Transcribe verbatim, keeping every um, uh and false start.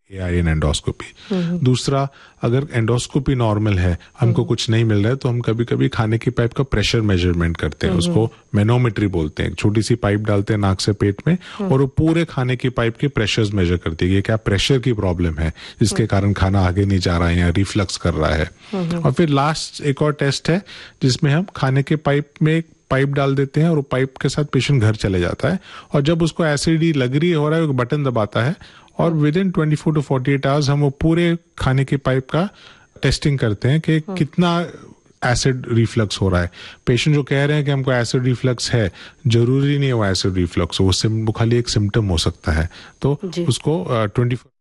A I N endoscopy. दूसरा, अगर endoscopy normal है, हमको कुछ नहीं मिल रहा है, तो हम कभी कभी खाने की पाइप का प्रेशर मेजरमेंट करते हैं, उसको मैनोमेट्री बोलते हैं। छोटी सी पाइप डालते हैं नाक से पेट में और वो पूरे खाने की पाइप के प्रेशर्स मेजर करती है कि क्या प्रेशर की प्रॉब्लम है जिसके कारण खाना आगे नहीं जा रहा है या रिफ्लक्स कर रहा है। और फिर लास्ट एक और टेस्ट है जिसमें हम खाने के पाइप में पाइप डाल देते हैं और वो पाइप के साथ पेशेंट घर चले जाता है, और जब उसको एसिडी लग रही हो रहा है, वो बटन दबाता है और with in twenty four to forty eight hours हम वो पूरे खाने की पाइप का टेस्टिंग करते हैं कि कितना एसिड रिफ्लक्स हो रहा है। पेशेंट जो कह रहे हैं कि हमको एसिड रिफ्लक्स है, जरूरी नहीं है वो एसिड रिफ्लक्स हो, वो खाली एक सिम्टम हो सकता है। तो उसको ट्वेंटी